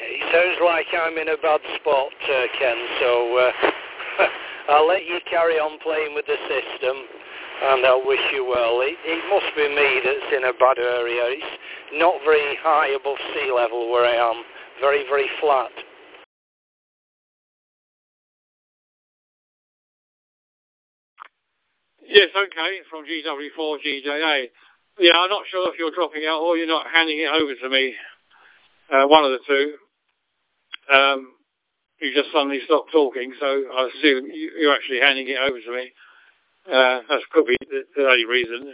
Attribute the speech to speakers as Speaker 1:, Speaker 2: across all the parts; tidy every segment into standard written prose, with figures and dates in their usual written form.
Speaker 1: It sounds like I'm in a bad spot, Ken, so I'll let you carry on playing with the system, and I'll wish you well. It must be me that's in a bad area. It's not very high above sea level where I am. Very, very flat.
Speaker 2: Yes, okay, from GW4GJA. Yeah, I'm not sure if you're dropping out or you're not handing it over to me. One of the two. You just suddenly stopped talking, so I assume you're actually handing it over to me. That could be the only reason.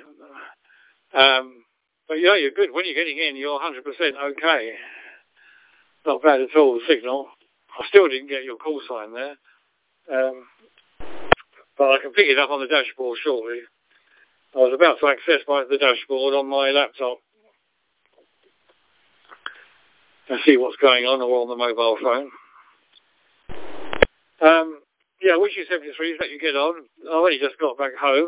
Speaker 2: But yeah, you're good. When you're getting in, you're 100% okay. Not bad at all, the signal. I still didn't get your call sign there. But I can pick it up on the dashboard shortly. I was about to access the dashboard on my laptop and see what's going on, or on the mobile phone. Yeah, Wishy 73's let you get on. I only just got back home.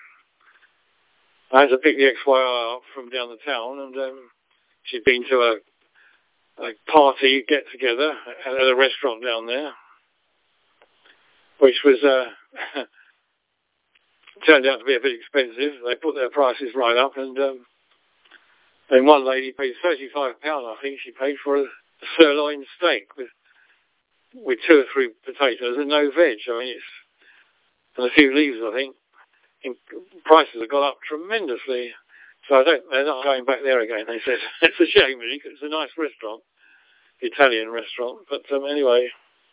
Speaker 2: I had to pick the XYR up from down the town, and she'd been to a party get-together at a restaurant down there, which was turned out to be a bit expensive. They put their prices right up, and then one lady paid £35, I think she paid, for a sirloin steak with 2 or 3 potatoes and no veg. I mean, and a few leaves, I think. And prices have gone up tremendously. So they're not going back there again, they said. It's a shame, really, because it's a nice restaurant, Italian restaurant. But anyway,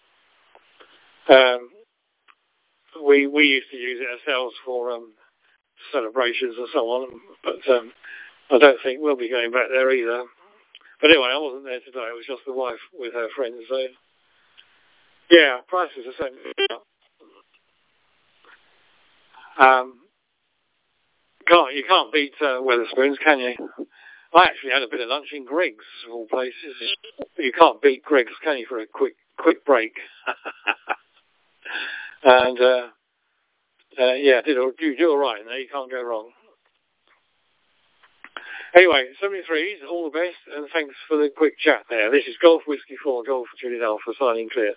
Speaker 2: we used to use it ourselves for celebrations and so on. But I don't think we'll be going back there either. But anyway, I wasn't there today. It was just the wife with her friends. So yeah, prices are same. You can't beat Wetherspoons, can you? I actually had a bit of lunch in Greggs, of all places. You can't beat Greggs, can you, for a quick break? And yeah, you do all right there. You can't go wrong. Anyway, 73s, all the best, and thanks for the quick chat there. This is Golf Whiskey 4, Golf Juliet Alpha, signing clear.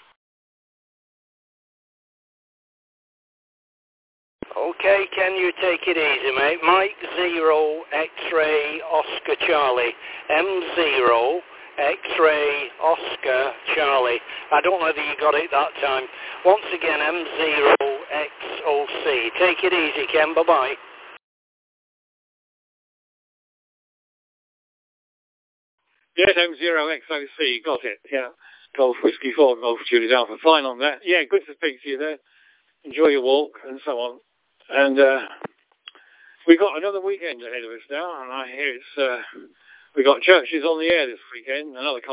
Speaker 1: Okay, Ken, you take it easy, mate. Mike 0 X-ray Oscar Charlie. M0 X-ray Oscar Charlie. I don't know whether you got it that time. Once again, M0 XOC. Take it easy, Ken. Bye-bye.
Speaker 2: Yes, M0XOC, got it, yeah. Golf Whiskey 4, Golf Juliet Alpha, fine on that. Yeah, good to speak to you there. Enjoy your walk and so on. And we've got another weekend ahead of us now, and I hear we got churches on the air this weekend, another